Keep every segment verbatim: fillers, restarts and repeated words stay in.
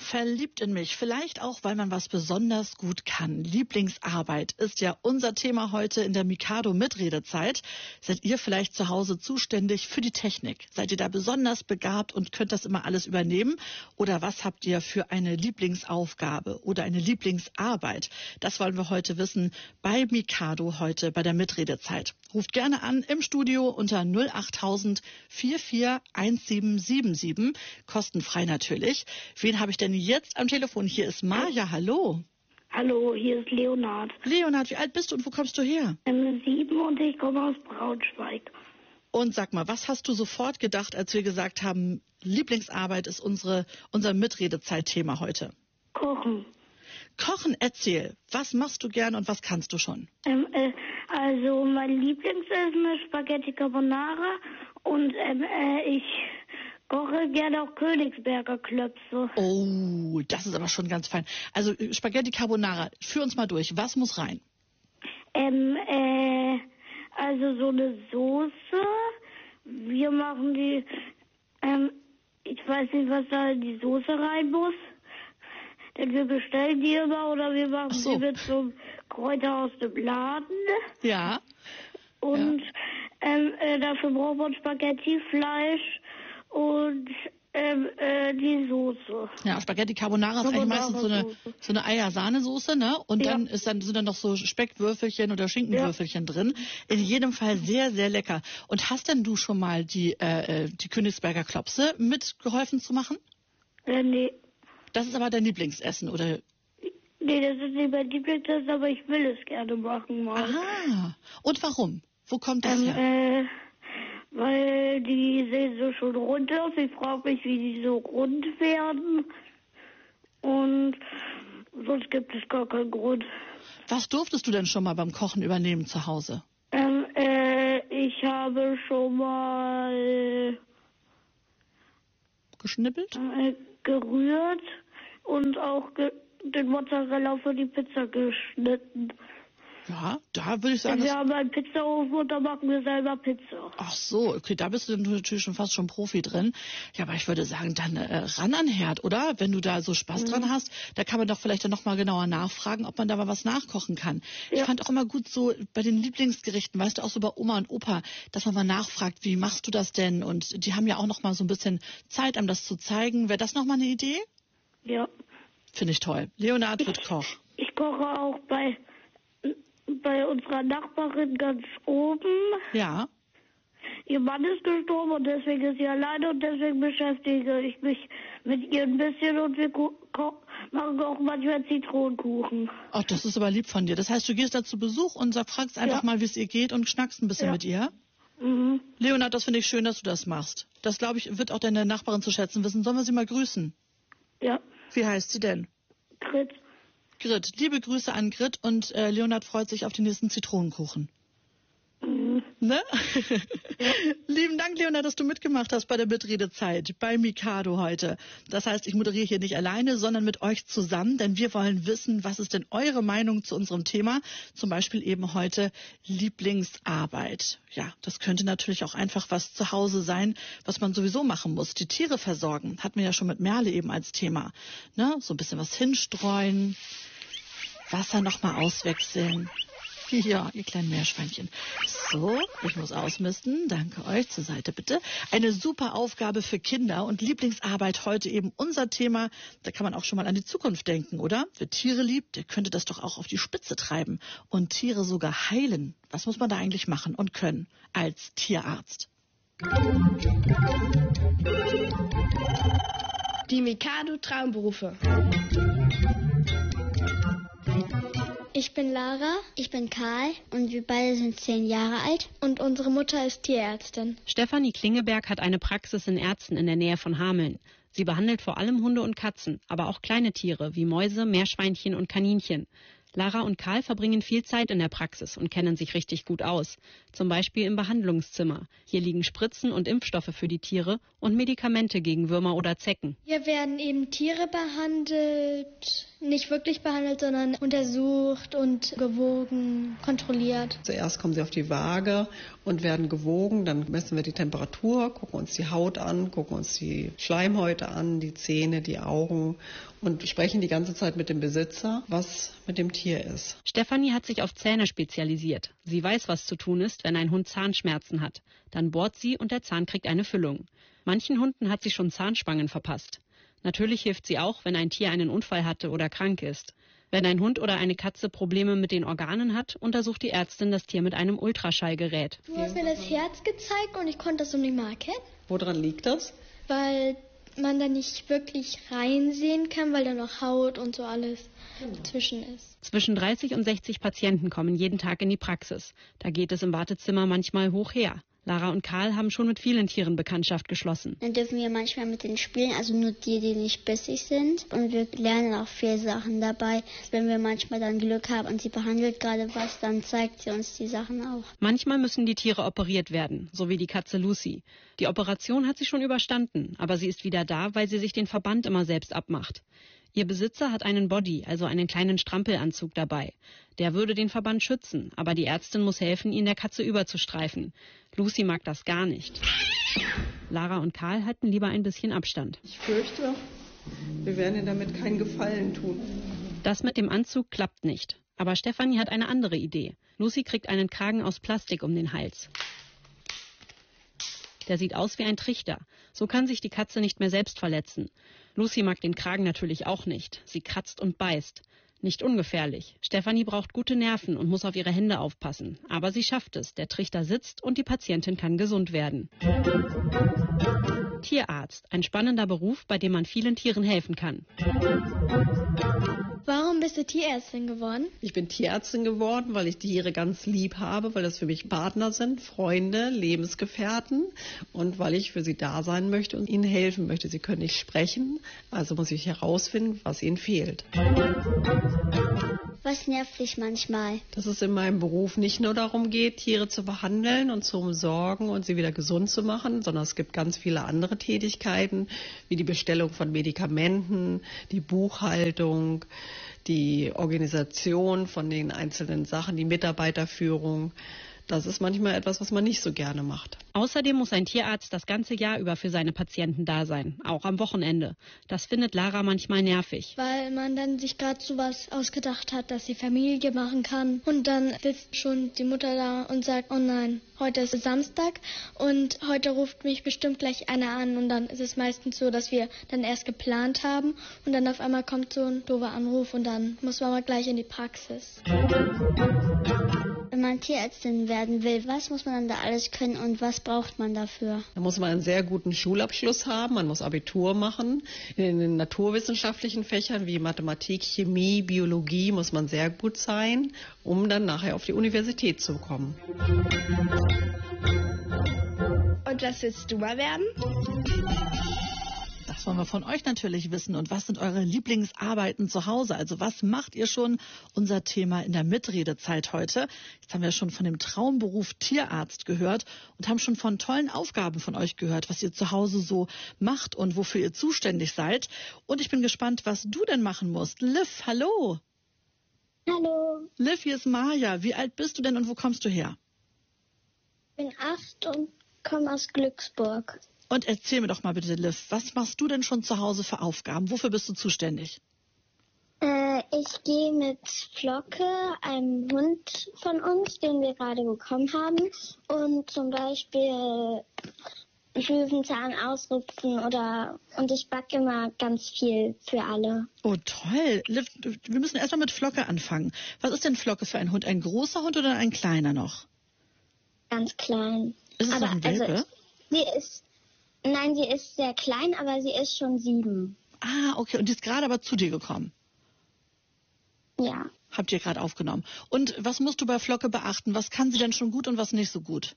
Verliebt in mich, vielleicht auch, weil man was besonders gut kann. Lieblingsarbeit ist ja unser Thema heute in der Mikado Mitredezeit. Seid ihr vielleicht zu Hause zuständig für die Technik? Seid ihr da besonders begabt und könnt das immer alles übernehmen? Oder was habt ihr für eine Lieblingsaufgabe oder eine Lieblingsarbeit? Das wollen wir heute wissen bei Mikado heute bei der Mitredezeit. Ruft gerne an im Studio unter null achttausend vierundvierzig siebzehn, kostenfrei natürlich. Wen habe ich denn jetzt am Telefon? Hier ist Maja, hallo. Hallo, hier ist Leonhard. Leonhard, wie alt bist du und wo kommst du her? Ähm, sieben und ich komme aus Braunschweig. Und sag mal, was hast du sofort gedacht, als wir gesagt haben, Lieblingsarbeit ist unsere, unser Mitredezeitthema heute? Kochen. Kochen, erzähl. Was machst du gern und was kannst du schon? Ähm, äh, also mein Lieblingsessen ist Spaghetti Carbonara und ähm, äh, ich koche gerne auch Königsberger Klöpse. Oh, das ist aber schon ganz fein. Also Spaghetti Carbonara, führ uns mal durch. Was muss rein? Ähm, äh, also so eine Soße. Wir machen die, ähm, ich weiß nicht, was da in die Soße rein muss. Denn wir bestellen die immer oder wir machen so. die mit so einem Kräuter aus dem Laden. Ja. Und ja. Ähm, äh, dafür braucht man Spaghetti-Fleisch und ähm, äh, die Soße. Ja, Spaghetti Carbonara ist eigentlich meistens so eine, so eine Eier-Sahnesoße, ne? Und ja. dann, ist dann sind dann noch so Speckwürfelchen oder Schinkenwürfelchen ja. drin. In jedem Fall sehr, sehr lecker. Und hast denn du schon mal die, äh, die Königsberger Klopse mitgeholfen zu machen? Äh, nee. Das ist aber dein Lieblingsessen, oder? Nee, das ist nicht mein Lieblingsessen, aber ich will es gerne machen mal. Aha. Und warum? Wo kommt das ähm, her? Äh, weil die sehen so schon rund aus. Ich frage mich, wie die so rund werden. Und sonst gibt es gar keinen Grund. Was durftest du denn schon mal beim Kochen übernehmen zu Hause? Ähm, äh, ich habe schon mal geschnippelt? Äh, gerührt und auch ge den Mozzarella für die Pizza geschnitten. Ja, da würde ich sagen... Wir haben einen Pizzaofen und da machen wir selber Pizza. Ach so, okay, da bist du natürlich schon fast schon Profi drin. Ja, aber ich würde sagen, dann äh, ran an Herd, oder? Wenn du da so Spaß mhm. dran hast, da kann man doch vielleicht dann nochmal genauer nachfragen, ob man da mal was nachkochen kann. Ja. Ich fand auch immer gut so bei den Lieblingsgerichten, weißt du, auch so bei Oma und Opa, dass man mal nachfragt, wie machst du das denn? Und die haben ja auch nochmal so ein bisschen Zeit, einem das zu zeigen. Wäre das nochmal eine Idee? Ja. Finde ich toll. Leonhard wird Koch. Ich koche auch bei... bei unserer Nachbarin ganz oben. Ja. Ihr Mann ist gestorben und deswegen ist sie alleine und deswegen beschäftige ich mich mit ihr ein bisschen und wir machen auch manchmal Zitronenkuchen. Ach, das ist aber lieb von dir. Das heißt, du gehst da zu Besuch und fragst einfach ja. mal, wie es ihr geht und schnackst ein bisschen ja. mit ihr? Mhm. Leonhard, das finde ich schön, dass du das machst. Das, glaube ich, wird auch deine Nachbarin zu schätzen wissen. Sollen wir sie mal grüßen? Ja. Wie heißt sie denn? Grit. Grit, liebe Grüße an Grit und äh, Leonhard freut sich auf den nächsten Zitronenkuchen. Mhm. Ne? Ja. Lieben Dank, Leonhard, dass du mitgemacht hast bei der Mitredezeit, bei Mikado heute. Das heißt, ich moderiere hier nicht alleine, sondern mit euch zusammen, denn wir wollen wissen, was ist denn eure Meinung zu unserem Thema? Zum Beispiel eben heute Lieblingsarbeit. Ja, das könnte natürlich auch einfach was zu Hause sein, was man sowieso machen muss. Die Tiere versorgen, hatten wir ja schon mit Merle eben als Thema. Ne? So ein bisschen was hinstreuen, Wasser nochmal auswechseln. Ja, ihr kleinen Meerschweinchen. So, ich muss ausmisten. Danke euch. Zur Seite bitte. Eine super Aufgabe für Kinder und Lieblingsarbeit heute eben unser Thema. Da kann man auch schon mal an die Zukunft denken, oder? Wer Tiere liebt, der könnte das doch auch auf die Spitze treiben und Tiere sogar heilen. Was muss man da eigentlich machen und können als Tierarzt? Die Mikado Traumberufe. Ich bin Lara, ich bin Karl und wir beide sind zehn Jahre alt und unsere Mutter ist Tierärztin. Stefanie Klingeberg hat eine Praxis in Erzen in der Nähe von Hameln. Sie behandelt vor allem Hunde und Katzen, aber auch kleine Tiere wie Mäuse, Meerschweinchen und Kaninchen. Lara und Karl verbringen viel Zeit in der Praxis und kennen sich richtig gut aus. Zum Beispiel im Behandlungszimmer. Hier liegen Spritzen und Impfstoffe für die Tiere und Medikamente gegen Würmer oder Zecken. Hier werden eben Tiere behandelt, nicht wirklich behandelt, sondern untersucht und gewogen, kontrolliert. Zuerst kommen sie auf die Waage und werden gewogen. Dann messen wir die Temperatur, gucken uns die Haut an, gucken uns die Schleimhäute an, die Zähne, die Augen und sprechen die ganze Zeit mit dem Besitzer, was mit dem Tier ist. Stefanie hat sich auf Zähne spezialisiert. Sie weiß, was zu tun ist, wenn ein Hund Zahnschmerzen hat. Dann bohrt sie und der Zahn kriegt eine Füllung. Manchen Hunden hat sie schon Zahnspangen verpasst. Natürlich hilft sie auch, wenn ein Tier einen Unfall hatte oder krank ist. Wenn ein Hund oder eine Katze Probleme mit den Organen hat, untersucht die Ärztin das Tier mit einem Ultraschallgerät. Du hast mir das Herz gezeigt und ich konnte das so nicht mal erkennen. Woran liegt das? Weil man da nicht wirklich reinsehen kann, weil da noch Haut und so alles dazwischen ist. Zwischen dreißig und sechzig Patienten kommen jeden Tag in die Praxis. Da geht es im Wartezimmer manchmal hoch her. Lara und Karl haben schon mit vielen Tieren Bekanntschaft geschlossen. Dann dürfen wir manchmal mit denen spielen, also nur die, die nicht bissig sind. Und wir lernen auch viele Sachen dabei. Wenn wir manchmal dann Glück haben und sie behandelt gerade was, dann zeigt sie uns die Sachen auch. Manchmal müssen die Tiere operiert werden, so wie die Katze Lucy. Die Operation hat sie schon überstanden, aber sie ist wieder da, weil sie sich den Verband immer selbst abmacht. Ihr Besitzer hat einen Body, also einen kleinen Strampelanzug dabei. Der würde den Verband schützen, aber die Ärztin muss helfen, ihn der Katze überzustreifen. Lucy mag das gar nicht. Lara und Karl halten lieber ein bisschen Abstand. Ich fürchte, wir werden ihr damit keinen Gefallen tun. Das mit dem Anzug klappt nicht. Aber Stefanie hat eine andere Idee. Lucy kriegt einen Kragen aus Plastik um den Hals. Der sieht aus wie ein Trichter. So kann sich die Katze nicht mehr selbst verletzen. Lucy mag den Kragen natürlich auch nicht. Sie kratzt und beißt. Nicht ungefährlich. Stefanie braucht gute Nerven und muss auf ihre Hände aufpassen. Aber sie schafft es. Der Trichter sitzt und die Patientin kann gesund werden. Tierarzt. Ein spannender Beruf, bei dem man vielen Tieren helfen kann. Warum bist du Tierärztin geworden? Ich bin Tierärztin geworden, weil ich Tiere ganz lieb habe, weil das für mich Partner sind, Freunde, Lebensgefährten und weil ich für sie da sein möchte und ihnen helfen möchte. Sie können nicht sprechen, also muss ich herausfinden, was ihnen fehlt. Was nervt dich manchmal? Dass es in meinem Beruf nicht nur darum geht, Tiere zu behandeln und zu umsorgen und sie wieder gesund zu machen, sondern es gibt ganz viele andere Tätigkeiten, wie die Bestellung von Medikamenten, die Buchhaltung, die Organisation von den einzelnen Sachen, die Mitarbeiterführung. Das ist manchmal etwas, was man nicht so gerne macht. Außerdem muss ein Tierarzt das ganze Jahr über für seine Patienten da sein, auch am Wochenende. Das findet Lara manchmal nervig. Weil man dann sich gerade so was ausgedacht hat, dass die Familie machen kann. Und dann sitzt schon die Mutter da und sagt, oh nein, heute ist Samstag und heute ruft mich bestimmt gleich einer an. Und dann ist es meistens so, dass wir dann erst geplant haben und dann auf einmal kommt so ein doofer Anruf und dann muss man mal gleich in die Praxis. Wenn man Tierärztin werden will, was muss man dann da alles können und was braucht man dafür? Da muss man einen sehr guten Schulabschluss haben, man muss Abitur machen. In den naturwissenschaftlichen Fächern wie Mathematik, Chemie, Biologie muss man sehr gut sein, um dann nachher auf die Universität zu kommen. Und was willst du mal werden? Das wollen wir von euch natürlich wissen. Und was sind eure Lieblingsarbeiten zu Hause? Also was macht ihr schon? Unser Thema in der Mitredezeit heute. Jetzt haben wir schon von dem Traumberuf Tierarzt gehört und haben schon von tollen Aufgaben von euch gehört, was ihr zu Hause so macht und wofür ihr zuständig seid. Und ich bin gespannt, was du denn machen musst. Liv, hallo. Hallo, Liv, hier ist Maja. Wie alt bist du denn und wo kommst du her? ich bin acht und komme aus Glücksburg. Und erzähl mir doch mal bitte, Liv, was machst du denn schon zu Hause für Aufgaben? Wofür bist du zuständig? Äh, ich gehe mit Flocke, einem Hund von uns, den wir gerade bekommen haben, und zum Beispiel Löwenzahn ausrupfen oder und ich backe immer ganz viel für alle. Oh, toll. Liv, wir müssen erstmal mit Flocke anfangen. Was ist denn Flocke für ein Hund? Ein großer Hund oder ein kleiner noch? Ganz klein. Ist es aber noch ein Welpe? also, sie ist, nein, sie ist sehr klein, aber sie ist schon sieben. Ah, okay. Und die ist gerade aber zu dir gekommen. Ja. Habt ihr gerade aufgenommen. Und was musst du bei Flocke beachten? Was kann sie denn schon gut und was nicht so gut?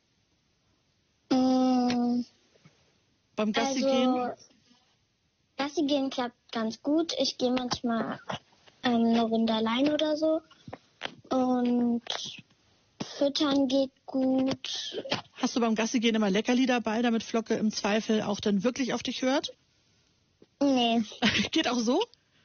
Mm, Beim Gassi also, gehen? Gassi gehen klappt ganz gut. Ich gehe manchmal ähm, eine Runde allein oder so. Und füttern geht gut. Hast du beim Gassi gehen immer Leckerli dabei, damit Flocke im Zweifel auch dann wirklich auf dich hört? Nee. Geht auch so?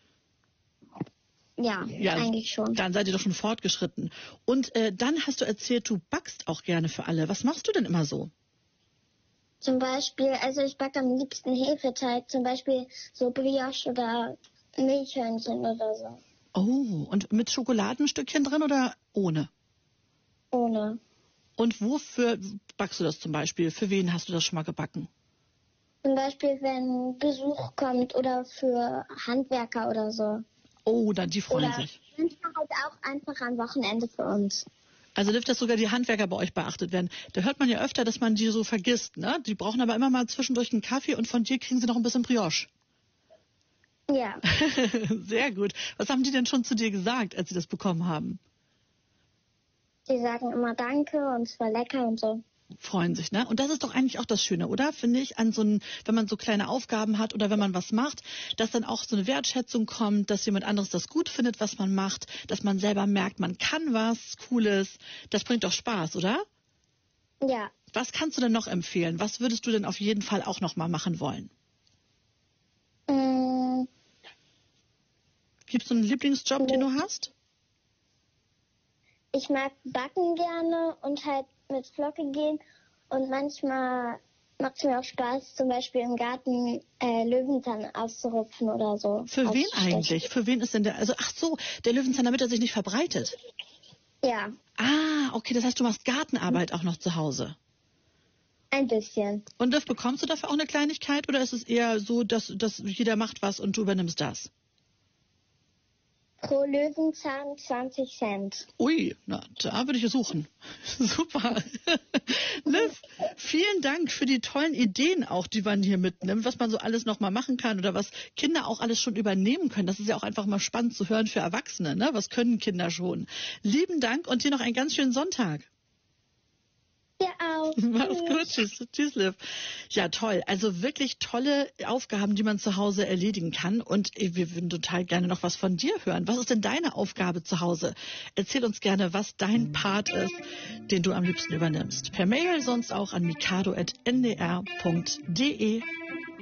Ja, ja, eigentlich schon. Dann seid ihr doch schon fortgeschritten. Und äh, dann hast du erzählt, du backst auch gerne für alle. Was machst du denn immer so? Zum Beispiel, also ich backe am liebsten Hefeteig, zum Beispiel so Brioche oder Milchhörnchen oder so. Oh, und mit Schokoladenstückchen drin oder ohne? Ohne. Und wofür backst du das zum Beispiel? Für wen hast du das schon mal gebacken? Zum Beispiel, wenn Besuch kommt oder für Handwerker oder so. Oh, dann die freuen oder sich. manchmal halt auch einfach am Wochenende für uns. Also hilft das sogar, die Handwerker bei euch beachtet werden. Da hört man ja öfter, dass man die so vergisst, ne? Die brauchen aber immer mal zwischendurch einen Kaffee und von dir kriegen sie noch ein bisschen Brioche. Ja. Sehr gut. Was haben die denn schon zu dir gesagt, als sie das bekommen haben? Die sagen immer Danke und es war lecker und so. Freuen sich, ne? Und das ist doch eigentlich auch das Schöne, oder? Finde ich, an so ein, wenn man so kleine Aufgaben hat oder wenn man was macht, dass dann auch so eine Wertschätzung kommt, dass jemand anderes das gut findet, was man macht, dass man selber merkt, man kann was Cooles. Das bringt doch Spaß, oder? Ja. Was kannst du denn noch empfehlen? Was würdest du denn auf jeden Fall auch noch mal machen wollen? Mm. Gibt es so einen Lieblingsjob, nee. den du hast? Ich mag backen gerne und halt mit Flocke gehen. Und manchmal macht es mir auch Spaß, zum Beispiel im Garten äh, Löwenzahn auszurupfen oder so. Für wen eigentlich? Für wen ist denn der? Also ach so, der Löwenzahn, damit er sich nicht verbreitet. Ja. Ah, okay, das heißt, du machst Gartenarbeit auch noch zu Hause. Ein bisschen. Und das bekommst du dafür auch eine Kleinigkeit oder ist es eher so, dass, dass jeder macht was und du übernimmst das? Pro Löwenzahn zwanzig Cent. Ui, na, da würde ich es suchen. Super. Liv, vielen Dank für die tollen Ideen auch, die man hier mitnimmt, was man so alles noch mal machen kann oder was Kinder auch alles schon übernehmen können. Das ist ja auch einfach mal spannend zu hören für Erwachsene, ne? Was können Kinder schon? Lieben Dank und dir noch einen ganz schönen Sonntag. Ja, auch. Mach's gut. Tschüss. Tschüss, Liv. Ja, toll. Also wirklich tolle Aufgaben, die man zu Hause erledigen kann. Und wir würden total gerne noch was von dir hören. Was ist denn deine Aufgabe zu Hause? Erzähl uns gerne, was dein Part ist, den du am liebsten übernimmst. Per Mail, sonst auch an mikado punkt n d r punkt d e.